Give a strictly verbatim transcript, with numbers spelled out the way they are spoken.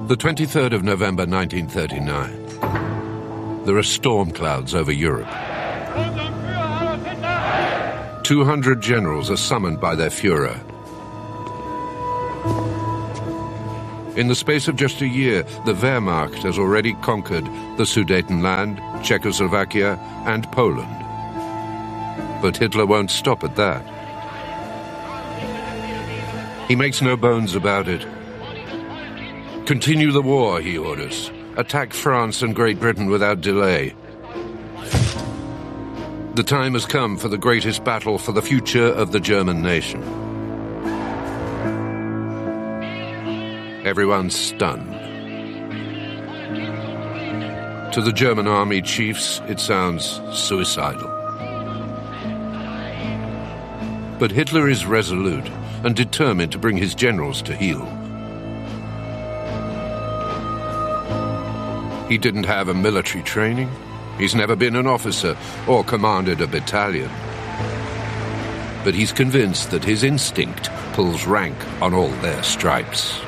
The twenty-third of November nineteen thirty-nine. There are storm clouds over Europe. two hundred generals are summoned by their Führer. In the space of just a year, the Wehrmacht has already conquered the Sudetenland, Czechoslovakia, and Poland. But Hitler won't stop at that. He makes no bones about it. Continue the war, he orders. Attack France and Great Britain without delay. The time has come for the greatest battle for the future of the German nation. Everyone's stunned. To the German army chiefs, it sounds suicidal. But Hitler is resolute and determined to bring his generals to heel. He didn't have a military training. He's never been an officer or commanded a battalion. But he's convinced that his instinct pulls rank on all their stripes.